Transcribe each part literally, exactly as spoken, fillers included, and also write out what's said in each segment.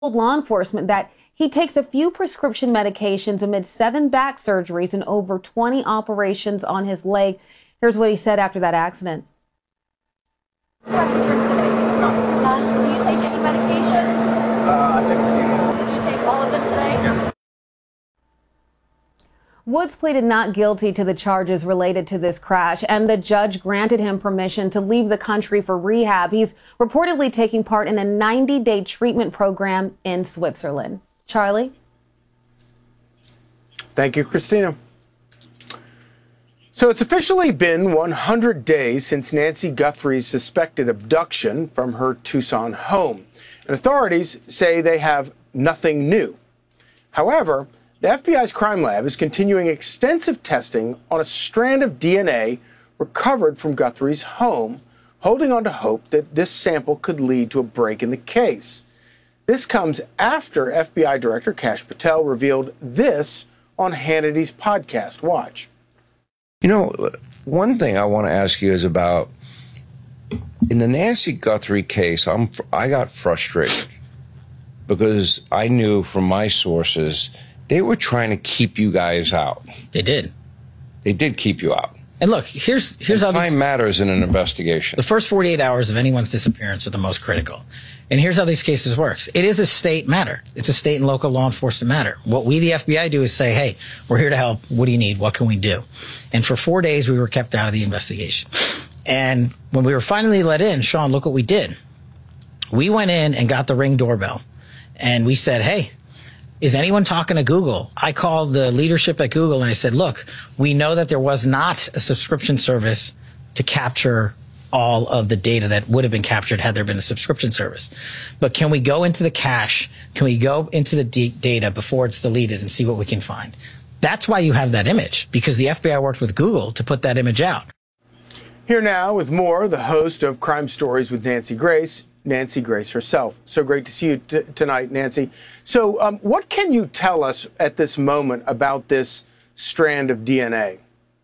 law enforcement that he takes a few prescription medications amid seven back surgeries and over twenty operations on his leg. Here's what he said after that accident. You have to drink today. None. Do you take any medication? Uh, I take a few. Did you take all of them today? Yes. Woods pleaded not guilty to the charges related to this crash, and the judge granted him permission to leave the country for rehab. He's reportedly taking part in a ninety-day treatment program in Switzerland. Charlie? Thank you, Christina. So it's officially been one hundred days since Nancy Guthrie's suspected abduction from her Tucson home, and authorities say they have nothing new. However, the F B I's crime lab is continuing extensive testing on a strand of D N A recovered from Guthrie's home, holding on to hope that this sample could lead to a break in the case. This comes after F B I Director Kash Patel revealed this on Hannity's podcast. Watch. You know, one thing I want to ask you is about, in the Nancy Guthrie case, I'm, I got frustrated because I knew from my sources they were trying to keep you guys out. They did. They did keep you out. And look, here's here's and how time these, matters in an investigation. The first forty-eight hours of anyone's disappearance are the most critical. And here's how these cases works. It is a state matter. It's a state and local law enforcement matter. What we, the F B I, do is say, hey, we're here to help. What do you need? What can we do? And for four days, we were kept out of the investigation. And when we were finally let in, Sean, look what we did. We went in and got the Ring doorbell. And we said, hey, is anyone talking to Google? I called the leadership at Google and I said, look, we know that there was not a subscription service to capture all of the data that would have been captured had there been a subscription service. But can we go into the cache? Can we go into the d- data before it's deleted and see what we can find? That's why you have that image, because the F B I worked with Google to put that image out. Here now with more, the host of Crime Stories with Nancy Grace, Nancy Grace herself. So great to see you t- tonight, Nancy. So um, what can you tell us at this moment about this strand of D N A?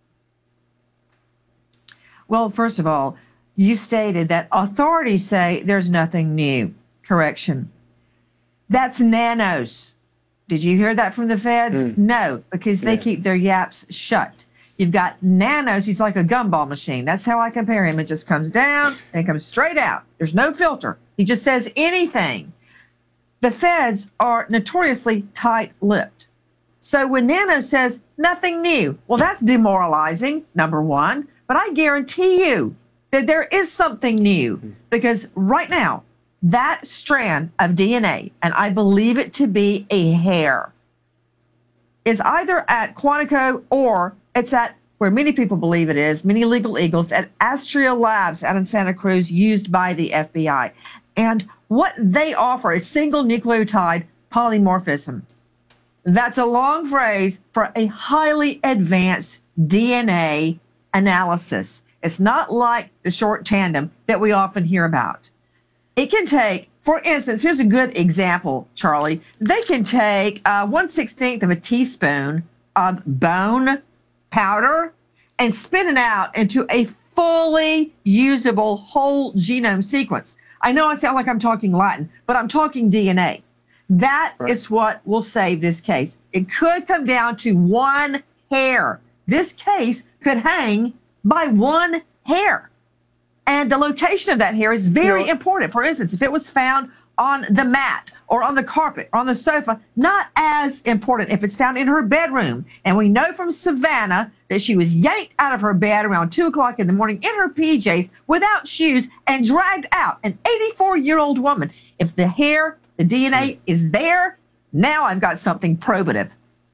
Well, first of all, you stated that authorities say there's nothing new. Correction. That's nanos. Did you hear that from the feds? Mm. No, because they yeah. keep their yaps shut. You've got nanos. He's like a gumball machine. That's how I compare him. It just comes down and it comes straight out. There's no filter. He just says anything. The feds are notoriously tight-lipped. So when Nano says nothing new, well, that's demoralizing, number one. But I guarantee you that there is something new, because right now, that strand of D N A, and I believe it to be a hair, is either at Quantico or it's at where many people believe it is, many legal eagles, at Astria Labs out in Santa Cruz, used by the F B I. And what they offer is single nucleotide polymorphism. That's a long phrase for a highly advanced D N A analysis. It's not like the short tandem that we often hear about. It can take, for instance, here's a good example, Charlie. They can take uh, one sixteenth of a teaspoon of bone powder and spin it out into a fully usable whole genome sequence. I know I sound like I'm talking Latin, but I'm talking D N A. That right. is what will save this case. It could come down to one hair. This case could hang by one hair. And the location of that hair is very you know, important. For instance, if it was found on the mat or on the carpet or on the sofa, not as important if it's found in her bedroom. And we know from Savannah that she was yanked out of her bed around two o'clock in the morning in her P Js without shoes and dragged out, an eighty-four-year-old woman. If the hair, the D N A is there, now I've got something probative.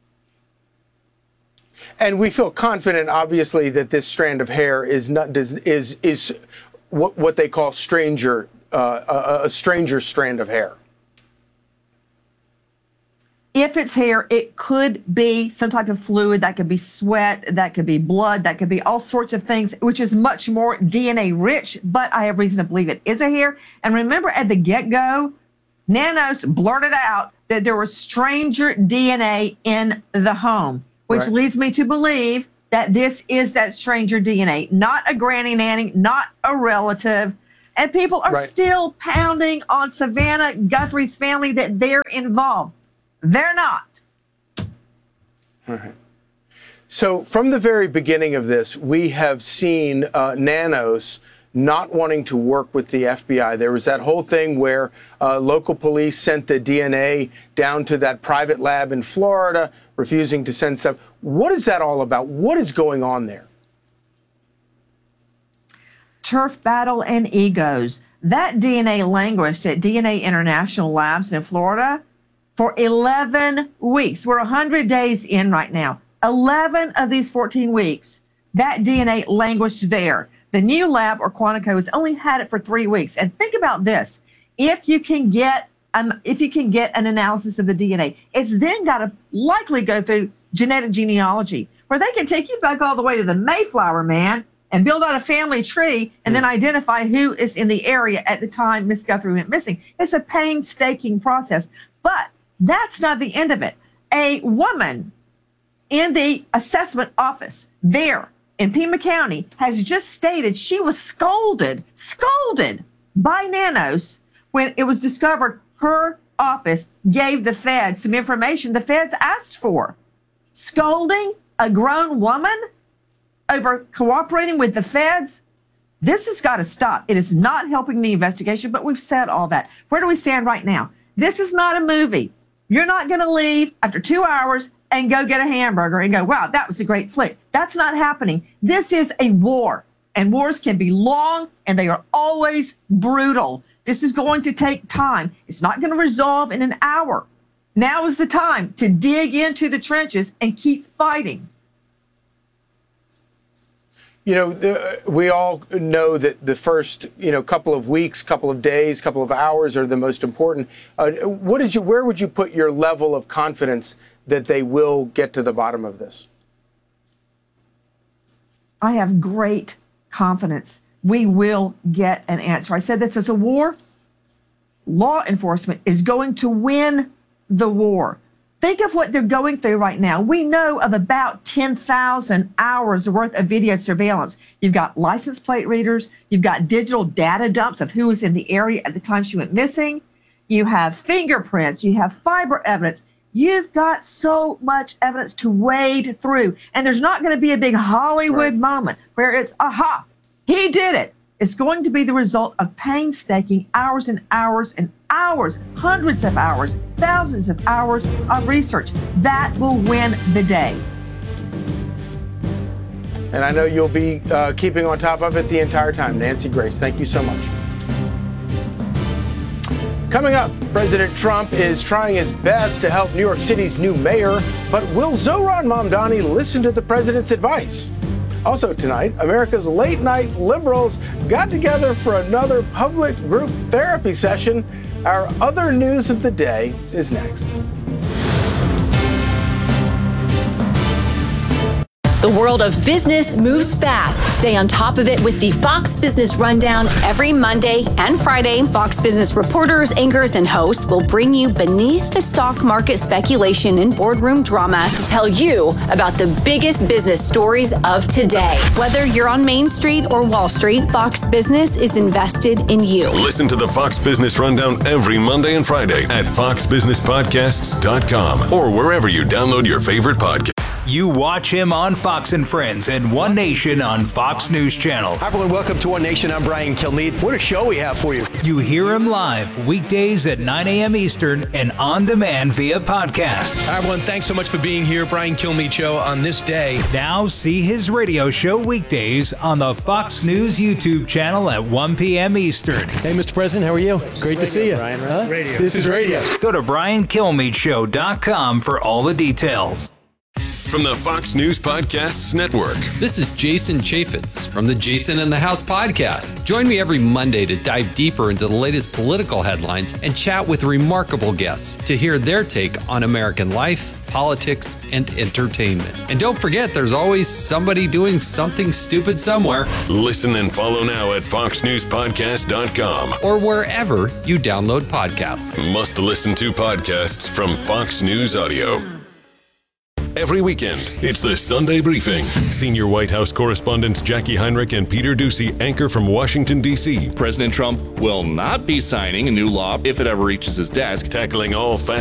And we feel confident, obviously, that this strand of hair is not is is, is what what they call stranger uh, a, a stranger strand of hair. If it's hair, it could be some type of fluid. That could be sweat. That could be blood. That could be all sorts of things, which is much more D N A rich. But I have reason to believe it is a hair. And remember, at the get-go, Nanos blurted out that there was stranger D N A in the home, which right. leads me to believe that this is that stranger D N A, not a granny nanny, not a relative. And people are Right. still pounding on Savannah Guthrie's family that they're involved. They're not. All right. So from the very beginning of this, we have seen uh, Nanos not wanting to work with the F B I. There was that whole thing where uh, local police sent the D N A down to that private lab in Florida, refusing to send stuff. What is that all about? What is going on there? Turf battle and egos. That D N A languished at D N A International Labs in Florida for eleven weeks. We're one hundred days in right now. eleven of these fourteen weeks, that D N A languished there. The new lab, or Quantico, has only had it for three weeks. And think about this. If you can get um, if you can get an analysis of the D N A, it's then got to likely go through genetic genealogy, where they can take you back all the way to the Mayflower Man and build out a family tree and then identify who is in the area at the time Miss Guthrie went missing. It's a painstaking process, but that's not the end of it. A woman in the assessment office there in Pima County has just stated she was scolded, scolded by Nanos when it was discovered her office gave the feds some information the feds asked for. Scolding a grown woman over cooperating with the feds? This has got to stop. It is not helping the investigation, but we've said all that. Where do we stand right now? This is not a movie. You're not going to leave after two hours and go get a hamburger and go, wow, that was a great flick. That's not happening. This is a war, and wars can be long, and they are always brutal. This is going to take time. It's not going to resolve in an hour. Now is the time to dig into the trenches and keep fighting. You know, the, we all know that the first, you know, couple of weeks, couple of days, couple of hours are the most important. Uh, what is you? Where would you put your level of confidence that they will get to the bottom of this? I have great confidence we will get an answer. I said this as a war. Law enforcement is going to win the war. Think of what they're going through right now. We know of about ten thousand hours worth of video surveillance. You've got license plate readers. You've got digital data dumps of who was in the area at the time she went missing. You have fingerprints. You have fiber evidence. You've got so much evidence to wade through. And there's not going to be a big Hollywood right. moment where it's, aha, he did it. It's going to be the result of painstaking hours and hours and hours, hundreds of hours, thousands of hours of research. That will win the day. And I know you'll be uh, keeping on top of it the entire time. Nancy Grace, thank you so much. Coming up, President Trump is trying his best to help New York City's new mayor, but will Zohran Mamdani listen to the president's advice? Also tonight, America's late-night liberals got together for another public group therapy session. Our other news of the day is next. The world of business moves fast. Stay on top of it with the Fox Business Rundown every Monday and Friday. Fox Business reporters, anchors, and hosts will bring you beneath the stock market speculation and boardroom drama to tell you about the biggest business stories of today. Whether you're on Main Street or Wall Street, Fox Business is invested in you. Listen to the Fox Business Rundown every Monday and Friday at fox business podcasts dot com or wherever you download your favorite podcast. You watch him on Fox and Friends and One Nation on Fox News Channel. Hi, everyone. Welcome to One Nation. I'm Brian Kilmeade. What a show we have for you. You hear him live weekdays at nine a.m. Eastern and on demand via podcast. Hi, everyone. Thanks so much for being here. Brian Kilmeade Show on this day. Now see his radio show weekdays on the Fox News YouTube channel at one p.m. Eastern. Hey, Mister President. How are you? Great to see you. Brian, huh? radio. This is radio. Go to brian kilmeade show dot com for all the details. From the Fox News Podcasts Network. This is Jason Chaffetz from the Jason in the House podcast. Join me every Monday to dive deeper into the latest political headlines and chat with remarkable guests to hear their take on American life, politics, and entertainment. And don't forget, there's always somebody doing something stupid somewhere. Listen and follow now at fox news podcast dot com or wherever you download podcasts. Must listen to podcasts from Fox News Audio. every weekend. It's the Sunday Briefing. Senior White House correspondents Jackie Heinrich and Peter Ducey anchor from Washington, D C. President Trump will not be signing a new law if it ever reaches his desk. Tackling all